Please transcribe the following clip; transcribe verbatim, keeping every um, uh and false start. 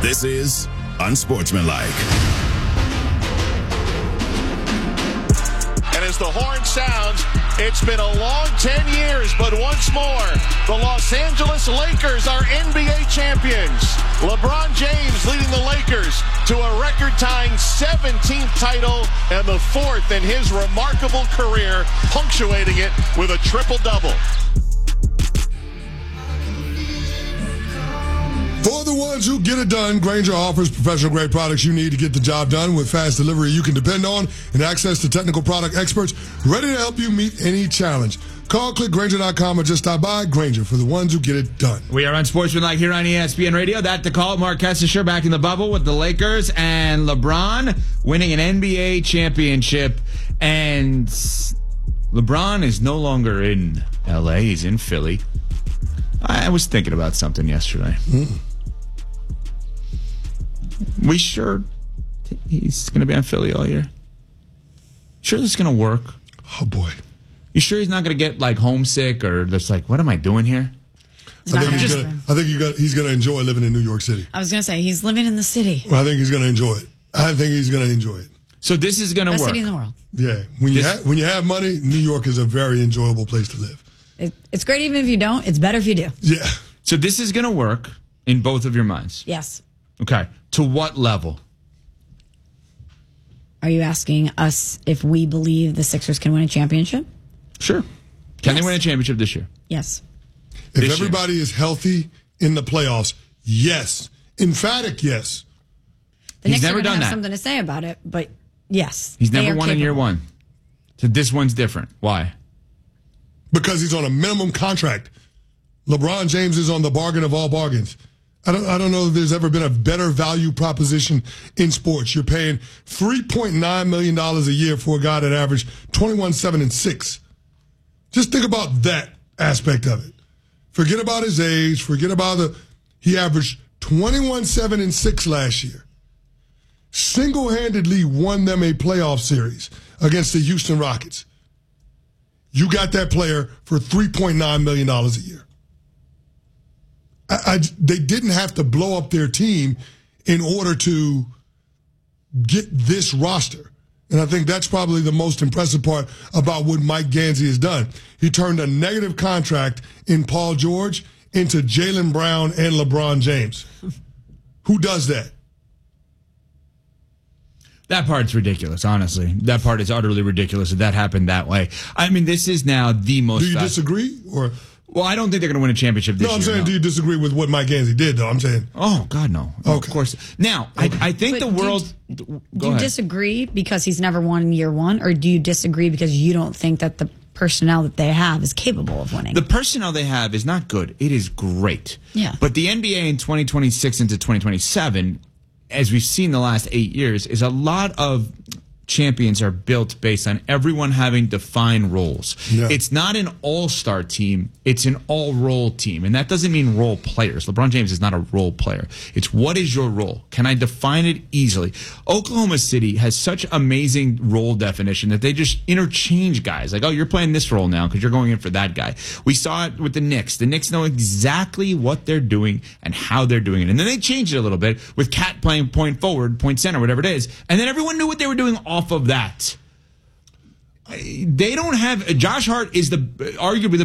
This is Unsportsmanlike. And as the horn sounds, it's been a long ten years, but once more, the Los Angeles Lakers are N B A champions. LeBron James leading the Lakers to a record-tying seventeenth title and the fourth in his remarkable career, punctuating it with a triple-double. For the ones who get it done, Grainger offers professional-grade products you need to get the job done with fast delivery you can depend on and access to technical product experts ready to help you meet any challenge. Call, click Grainger dot com, or just stop by. Grainger, for the ones who get it done. We are Unsportsmanlike here on E S P N Radio. That the call. Mark Kessler back in the bubble with the Lakers and LeBron winning an N B A championship. And LeBron is no longer in L A. He's in Philly. I was thinking about something yesterday. Mm. We sure he's going to be on Philly all year? Sure this is going to work? Oh, boy. You sure he's not going to get, like, homesick or just like, what am I doing here? I think, he's gonna, I think he got, he's going to enjoy living in New York City. I was going to say, he's living in the city. Well, I think he's going to enjoy it. I think he's going to enjoy it. So this is going to work. Best city in the world. Yeah. When you, This- ha- when you have money, New York is a very enjoyable place to live. It, it's great even if you don't. It's better if you do. Yeah. So this is going to work in both of your minds? Yes. Okay. To what level? Are you asking us if we believe the Sixers can win a championship? Sure. Can Yes. they win a championship this year? Yes. If This everybody is healthy in the playoffs, yes. Emphatic yes. The He's Knicks never are gonna done have that. something to say about it, but yes. He's they never are won in year capable. one. So this one's different. Why? Because he's on a minimum contract. LeBron James is on the bargain of all bargains. I don't, I don't know if there's ever been a better value proposition in sports. You're paying three point nine million dollars a year for a guy that averaged twenty-one, seven, and six. Just think about that aspect of it. Forget about his age. Forget about the... He averaged twenty-one, seven, and six last year. Single-handedly won them a playoff series against the Houston Rockets. You got that player for three point nine million dollars a year. I, I, they didn't have to blow up their team in order to get this roster. And I think that's probably the most impressive part about what Mike Gansey has done. He turned a negative contract in Paul George into Jaylen Brown and LeBron James. Who does that? That part's ridiculous, honestly. That part is utterly ridiculous that that happened that way. I mean, this is now the most... Do you fast- disagree? Or Well, I don't think they're going to win a championship this No, I'm year. saying, no. do you disagree with what Mike Gansey did, though? I'm saying... Oh, God, no. No, Okay. Of course. Now, I, I think But the do you- world... Do Go you ahead. disagree because he's never won in year one, or do you disagree because you don't think that the personnel that they have is capable of winning? The personnel they have is not good. It is great. Yeah. But the N B A in twenty twenty-six into twenty twenty-seven, as we've seen the last eight years, is a lot of champions are built based on everyone having defined roles. Yeah. It's not an all-star team. It's an all-role team. And that doesn't mean role players. LeBron James is not a role player. It's what is your role? Can I define it easily? Oklahoma City has such amazing role definition that they just interchange guys. Like, oh, you're playing this role now because you're going in for that guy. We saw it with the Knicks. The Knicks know exactly what they're doing and how they're doing it. And then they changed it a little bit with Cat playing point forward, point center, whatever it is. And then everyone knew what they were doing off of that. They don't have... Josh Hart is the arguably the